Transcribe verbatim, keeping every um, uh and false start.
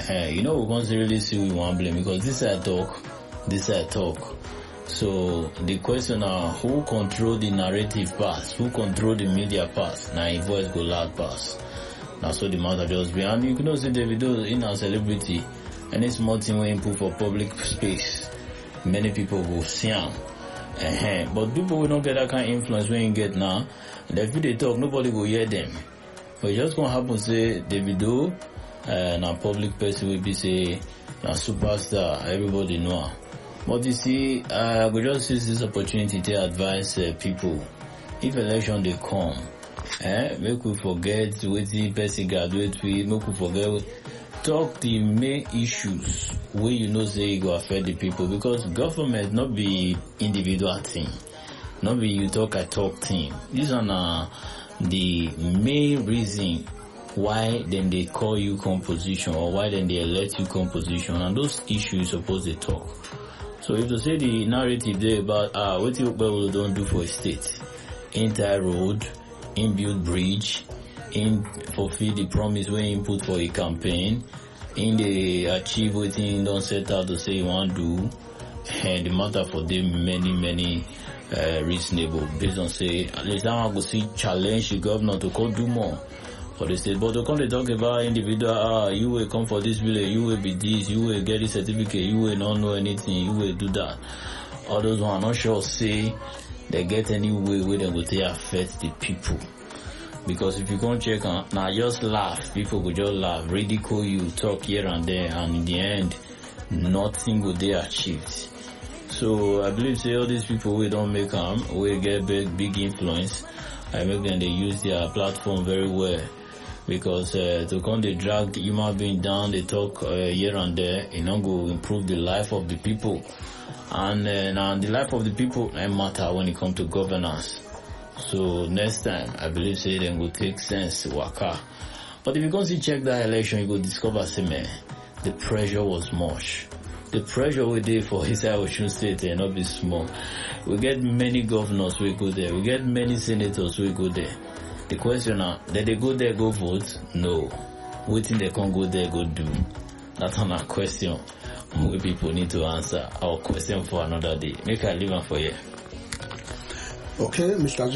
Uh, you know, we can't really see we want blame because this I talk, this I talk. So the question are who control the narrative pass, who control the media pass. Now his voice go loud pass. Now so the matter just be. And you can also see Davido in a celebrity, any small thing we input for public space, many people will see him. Uh-huh. But people will not get that kind of influence when you get now. And if they talk, nobody will hear them. But it's just gonna happen say Davido, uh, now public person will be say now superstar, everybody know. But you see, uh, we just use this opportunity to advise uh, people. If election they come, eh, make we forget wetin person graduate with, make we forget, talk the main issues where you know say it go affect the people, because government not be individual thing, not be you talk I talk thing. These are uh, the main reason why then they call you composition or why then they elect you composition, and those issues supposed to talk. So if you say the narrative there about ah what you people don't do for a state, entire road, in build bridge, in fulfill the promise when you put for a campaign, in the achieve what you don't set out to say you want to do, and the matter for them many many uh, reasonable based on say at least I go see challenge the governor to come do more for the state. But to come to talk about individual, ah, you will come for this village, you will be this, you will get this certificate, you will not know anything, you will do that. All those one, I'm not sure say they get any way where they will affect the people. Because if you can't check on, now just laugh, people will just laugh, ridicule you, talk here and there, and in the end, nothing will they achieved. So I believe say all these people we don't make them, we get big, big influence. I make them they use their platform very well. Because uh, to come they drag human being down, they talk uh, here and there, you know, go improve the life of the people. And uh, now the life of the people it matter when it comes to governance. So next time, I believe say then go take sense waka. But if you go see check that election, you go discover say man, the pressure was much. The pressure we did for inside Osun State and not be small. We get many governors we go there. We get many senators we go there. The question now, did they go there go vote? No. We think they can't go there go do. That's not a question we people need to answer. Our question for another day. Make I leave them for you. Okay, Mister